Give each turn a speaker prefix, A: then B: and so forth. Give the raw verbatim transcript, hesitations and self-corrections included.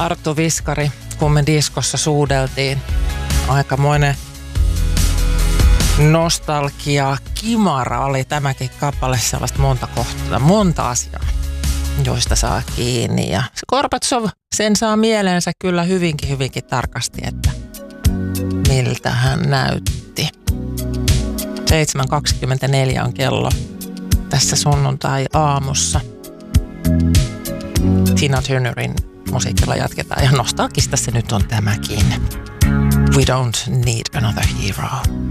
A: Arttu Viskari, kun me diskossa suudeltiin. Aikamoinen nostalgia kimara oli tämäkin kappale, sellaista monta kohtaa, monta asiaa, joista saa kiinni. Ja se Gorbatsov, sen saa mieleensä kyllä hyvinkin, hyvinkin tarkasti, että miltä hän näytti. seitsemän kaksikymmentäneljä on kello tässä sunnuntai-aamussa. Tina Turnerin musiikilla jatketaan ja nostalgista se nyt on tämäkin. We don't need another hero.